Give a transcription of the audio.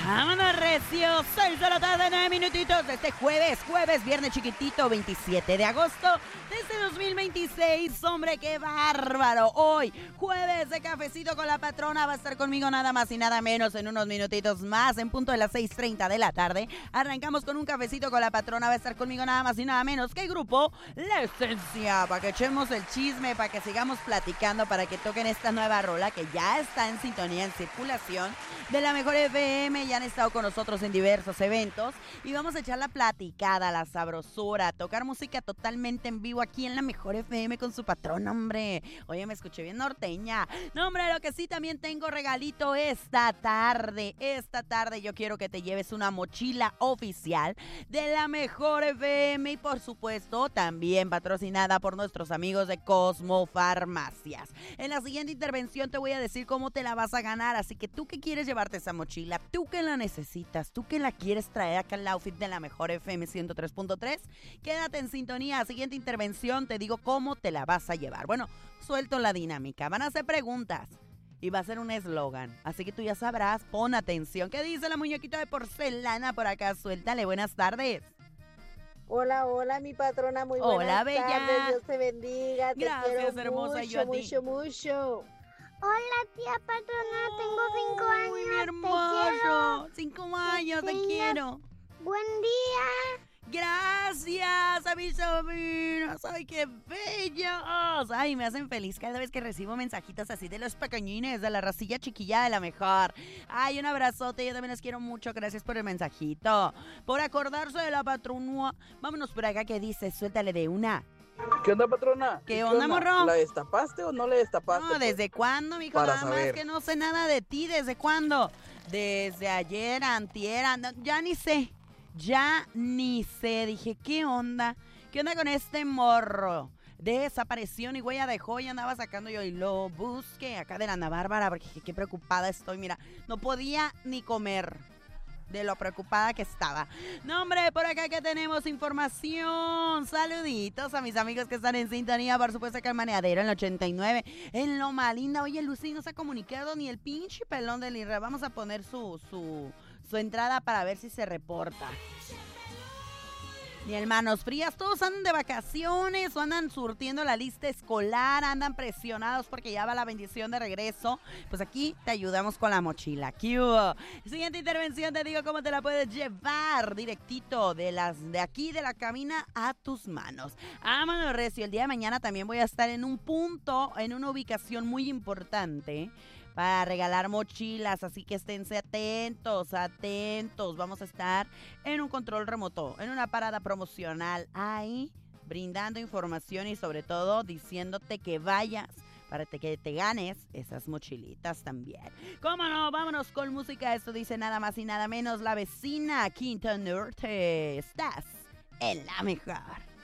Vámonos, recio. 6 de la tarde, 9 minutitos de este jueves, viernes chiquitito, 27 de agosto de este 2026. Hombre, qué bárbaro. Hoy, jueves de cafecito con la patrona, va a estar conmigo nada más y nada menos en unos minutitos más, en punto de las 6:30 de la tarde. Arrancamos con un cafecito con la patrona, va a estar conmigo nada más y nada menos que el grupo La Esencia, para que echemos el chisme, para que sigamos platicando, para que toquen esta nueva rola que ya está en sintonía, en circulación de la mejor FM. Ya han estado con nosotros en diversos eventos y vamos a echar la platicada, la sabrosura, tocar música totalmente en vivo aquí en la mejor FM con su patrón, hombre. Oye, me escuché bien norteña. No, hombre, lo que sí también tengo regalito esta tarde. Esta tarde yo quiero que te lleves una mochila oficial de la mejor FM y por supuesto también patrocinada por nuestros amigos de Cosmo Farmacias. En la siguiente intervención te voy a decir cómo te la vas a ganar, así que tú que quieres llevarte esa mochila, tú que la necesitas, tú que la quieres traer acá al outfit de la mejor FM 103.3, quédate en sintonía. Siguiente intervención te digo cómo te la vas a llevar. Bueno, suelto la dinámica, van a hacer preguntas y va a ser un eslogan, así que tú ya sabrás, pon atención. ¿Qué dice la muñequita de porcelana por acá? Suéltale, buenas tardes. Hola, hola, mi patrona, muy Hola, buenas bella. tardes, Dios te bendiga, te Gracias, quiero hermosa, mucho, yo a ti. mucho, mucho. Hola, tía patrona, tengo 5 años. Uy, mi Te hermoso. 5 años, te tengas quiero. Buen día. Gracias a mis sobrinos. Ay, qué bellos. Ay, me hacen feliz cada vez que recibo mensajitos así de los pequeñines, de la racilla chiquilla de la mejor. Ay, un abrazote, yo también les quiero mucho. Gracias por el mensajito, por acordarse de la patrona. Vámonos por acá, ¿qué dices? Suéltale de una. ¿Qué onda, patrona? ¿Qué onda, morro? ¿La destapaste o no la destapaste? No, ¿desde cuándo, mijo? Para Nada más saber. que no sé nada de ti. ¿Desde cuándo? Desde ayer, antier, no, ya ni sé. Ya ni sé. Dije, ¿qué onda? ¿Qué onda con este morro? Desapareció, ni huella dejó y andaba sacando yo y lo busqué acá de la Ana Bárbara porque qué preocupada estoy. Mira, no podía ni comer de lo preocupada que estaba. No, hombre, por acá que tenemos información. Saluditos a mis amigos que están en sintonía. Por supuesto que el Maneadero en el 89. En Loma Linda. Oye, Lucy no se ha comunicado ni el pinche pelón del IRRA. Vamos a poner su entrada para ver si se reporta. Ni el Manos Frías, todos andan de vacaciones o andan surtiendo la lista escolar, andan presionados porque ya va la bendición de regreso. Pues aquí te ayudamos con la mochila. ¿Qué hubo? Siguiente intervención, te digo cómo te la puedes llevar directito de aquí de la cabina a tus manos. Vámonos, recio. El día de mañana también voy a estar en un punto, en una ubicación muy importante para regalar mochilas, así que esténse atentos. Vamos a estar en un control remoto, en una parada promocional, ahí brindando información y sobre todo diciéndote que vayas para que te ganes esas mochilitas también. ¿Cómo no? Vámonos con música. Esto dice nada más y nada menos La Vecina, Quinta Norte. Estás en la mejor.